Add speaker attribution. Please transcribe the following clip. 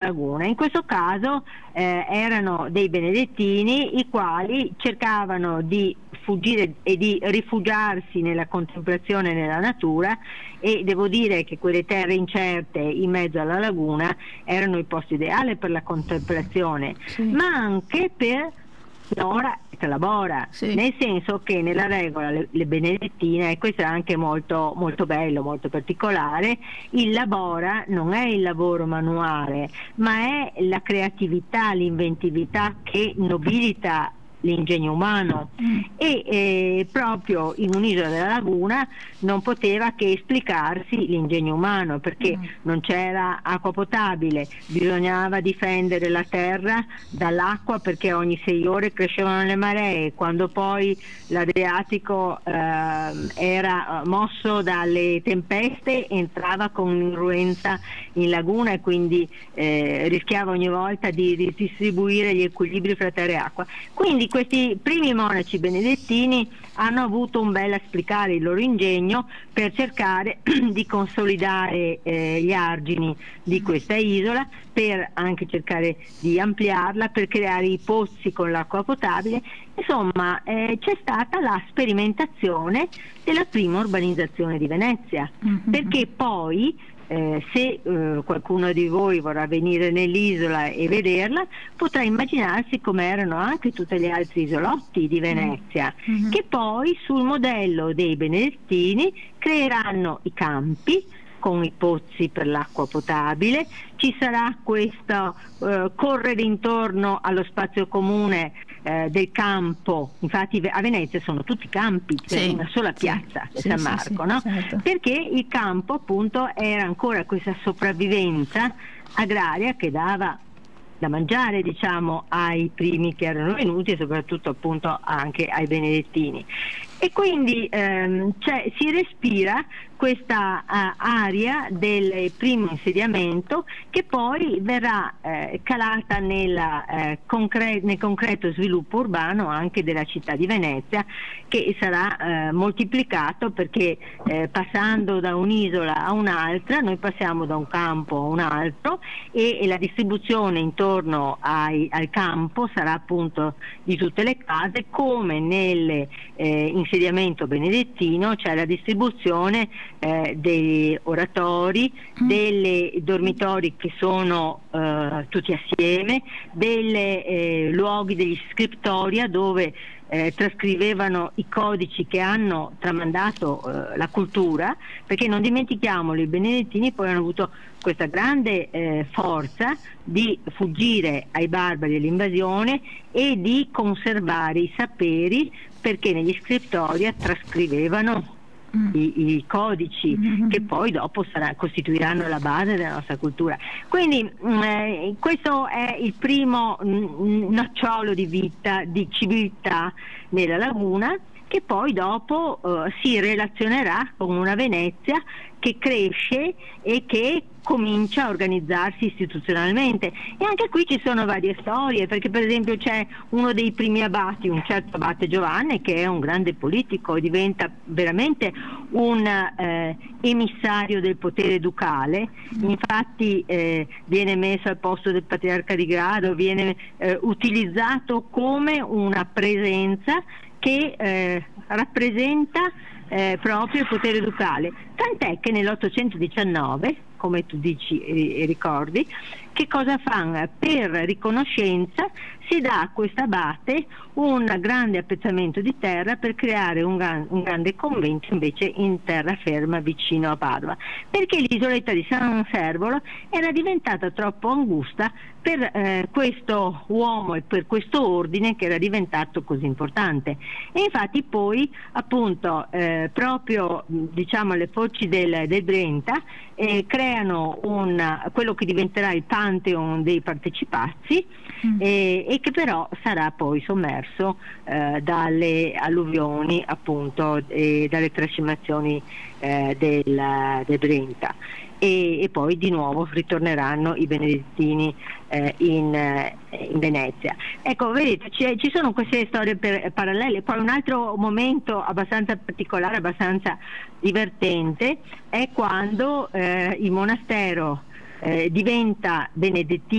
Speaker 1: laguna. In questo caso erano dei benedettini i quali cercavano di fuggire e di rifugiarsi nella contemplazione nella natura, e devo dire che quelle terre incerte in mezzo alla laguna erano il posto ideale per la contemplazione, ma anche per l'ora e la bora, nel senso che nella regola le benedettine, e questo è anche molto, molto bello, molto particolare, il labora non è il lavoro manuale, ma è la creatività, l'inventività che nobilita l'ingegno umano, e proprio in un'isola della laguna non poteva che esplicarsi l'ingegno umano, perché non c'era acqua potabile, bisognava difendere la terra dall'acqua perché ogni 6 ore crescevano le maree, quando poi l'Adriatico era mosso dalle tempeste entrava con irruenza in laguna e quindi rischiava ogni volta di ridistribuire gli equilibri fra terra e acqua. Quindi questi primi monaci benedettini hanno avuto un bel esplicare il loro ingegno per cercare di consolidare gli argini di questa isola, per anche cercare di ampliarla, per creare i pozzi con l'acqua potabile. Insomma, c'è stata la sperimentazione della prima urbanizzazione di Venezia, perché poi se qualcuno di voi vorrà venire nell'isola e vederla, potrà immaginarsi come erano anche tutti gli altri isolotti di Venezia, che poi sul modello dei benedettini creeranno i campi con i pozzi per l'acqua potabile. Ci sarà questo correre intorno allo spazio comune del campo. Infatti a Venezia sono tutti campi, c'è una sola piazza, San Marco, no?
Speaker 2: Certo.
Speaker 1: Perché il campo appunto era ancora questa sopravvivenza agraria che dava da mangiare, diciamo, ai primi che erano venuti, e soprattutto appunto anche ai benedettini. E quindi si respira questa aria del primo insediamento, che poi verrà calata nel concreto sviluppo urbano anche della città di Venezia, che sarà moltiplicato, perché passando da un'isola a un'altra noi passiamo da un campo a un altro, e la distribuzione intorno al campo sarà appunto di tutte le case, come nell'insediamento benedettino c'è la distribuzione dei oratori, dei dormitori che sono tutti assieme, dei luoghi degli scriptoria dove trascrivevano i codici che hanno tramandato la cultura, perché non dimentichiamolo, i benedettini poi hanno avuto questa grande forza di fuggire ai barbari e all'invasione e di conservare i saperi, perché negli scriptoria trascrivevano i codici che poi dopo costituiranno la base della nostra cultura. Quindi questo è il primo nocciolo di vita, di civiltà nella laguna, che poi dopo si relazionerà con una Venezia che cresce e che comincia a organizzarsi istituzionalmente. E anche qui ci sono varie storie, perché per esempio c'è uno dei primi abati, un certo abate Giovanni, che è un grande politico e diventa veramente un emissario del potere ducale. Infatti viene messo al posto del patriarca di grado, viene utilizzato come una presenza che rappresenta proprio il potere ducale, tant'è che nell'819, come tu dici e ricordi, che cosa fanno? Per riconoscenza si dà a questo abate un grande appezzamento di terra per creare un grande convento invece in terraferma vicino a Padova, perché l'isoletta di San Servolo era diventata troppo angusta per questo uomo e per questo ordine che era diventato così importante. E infatti poi appunto proprio diciamo alle foci del Brenta creano quello che diventerà il Pantheon dei partecipazzi, e che però sarà poi sommerso dalle alluvioni appunto e dalle trascimazioni del Brenta. E poi di nuovo ritorneranno i benedettini in Venezia. Ecco, vedete, ci sono queste storie parallele. Poi un altro momento abbastanza particolare, abbastanza divertente, è quando il monastero diventa benedettino